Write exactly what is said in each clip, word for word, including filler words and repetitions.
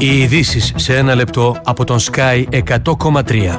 Οι ειδήσεις σε ένα λεπτό από τον Sky εκατό κόμμα τρία.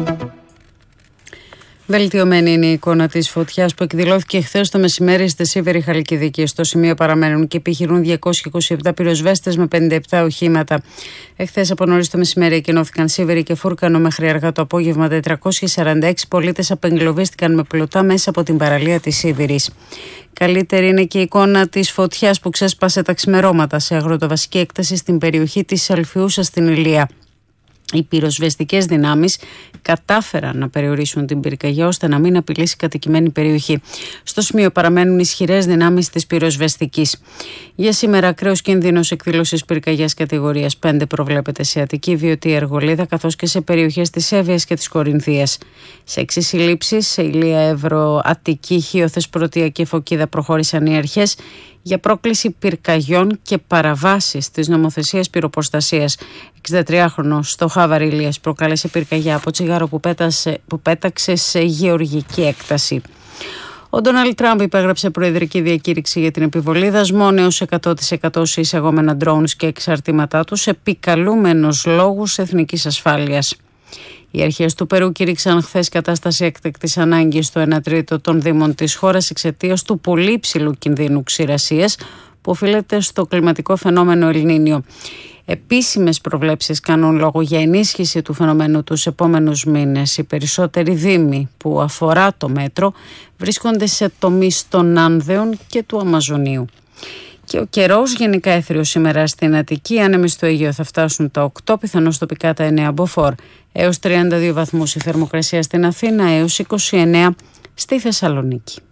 Βελτιωμένη είναι η εικόνα της φωτιάς που εκδηλώθηκε χθες το μεσημέρι στη Σίβηρη Χαλκιδική. Στο σημείο παραμένουν και επιχειρούν διακόσιοι είκοσι επτά πυροσβέστες με πενήντα επτά οχήματα. Εχθές από νωρίς το μεσημέρι εκενώθηκαν Σίβηρη και Φούρκανο. Μέχρι αργά το απόγευμα τετρακόσιοι σαράντα έξι πολίτες απεγκλωβίστηκαν με πλωτά μέσα από την παραλία της Σίβηρης. Καλύτερη είναι και η εικόνα της φωτιάς που ξέσπασε τα ξημερώματα σε αγροτοβασική έκταση στην περιοχή της Αλφιούσας στην Ηλία. Οι πυροσβεστικές δυνάμεις κατάφεραν να περιορίσουν την πυρκαγιά ώστε να μην απειλήσει κατοικημένη περιοχή. Στο σημείο παραμένουν ισχυρές δυνάμεις της πυροσβεστικής. Για σήμερα, ακραίος κίνδυνος εκδήλωσης πυρκαγιάς κατηγορίας πέντε προβλέπεται σε Αττική, Βιωτή, Αργολίδα καθώς και σε περιοχές της Εύβοιας και της Κορινθίας. Σε έξις συλλήψεις σε Ηλία, Εύρο, Αττική, Χίο, Θεσπρωτεία και Φωκίδα προχώρησαν οι αρχές για πρόκληση πυρκαγιών και παραβάσεις της νομοθεσίας πυροποστασίας. εξηντατριάχρονος στο Χάβαρ Ηλίας προκάλεσε πυρκαγιά από τσιγάρο που, πέτασε, που πέταξε σε γεωργική έκταση. Ο Ντόναλντ Τραμπ υπέγραψε προεδρική διακήρυξη για την επιβολή δασμών έως εκατό τοις εκατό σε εισαγόμενα drones και εξαρτήματά τους, επικαλούμενος λόγους εθνικής ασφάλειας. Οι αρχές του Περού κήρυξαν χθες κατάσταση έκτακτης ανάγκης στο ένα τρίτο των δήμων της χώρας εξαιτίας του πολύ υψηλού κινδύνου ξηρασίας που οφείλεται στο κλιματικό φαινόμενο Ελνίνιο. Επίσημες προβλέψεις κάνουν λόγο για ενίσχυση του φαινομένου τους επόμενους μήνες. Οι περισσότεροι δήμοι που αφορά το μέτρο βρίσκονται σε τομείς των Άνδεων και του Αμαζονίου. Και ο καιρός γενικά έθριος σήμερα στην Αττική, άνεμοι στο Αιγαίο θα φτάσουν τα οκτώ, πιθανώς τοπικά τα εννέα μποφόρ. Έως τριάντα δύο βαθμούς η θερμοκρασία στην Αθήνα, έως είκοσι εννέα στη Θεσσαλονίκη.